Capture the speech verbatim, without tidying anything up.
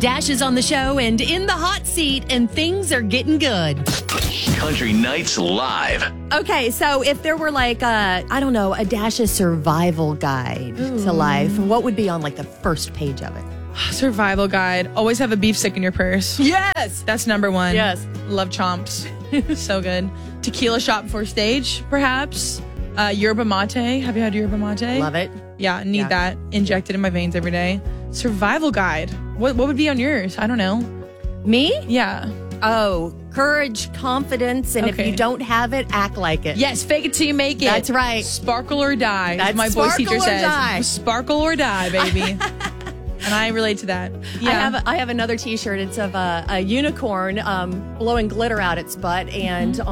Dash is on the show and in the hot seat, and things are getting good. Country Nights Live. Okay, so if there were like a, I don't know, a Dash's survival guide Ooh. to life, what would be on like the first page of it? Survival guide. Always have a beef stick in your purse. Yes. That's number one. Yes. Love chomps. So good. Tequila shot before stage, perhaps. Uh, yerba mate. Have you had yerba mate? Love it. Yeah, need Yeah. that injected in my veins every day. Survival guide. What what would be on yours? I don't know. Me? Yeah. Oh, courage, confidence, and Okay. if you don't have it, act like it. Yes, fake it till you make it. That's right. Sparkle or die. That's as my voice sparkle teacher or says. die. Sparkle or die, baby. And I relate to that. Yeah. I have I have another T-shirt. It's of a, a unicorn um, blowing glitter out its butt, and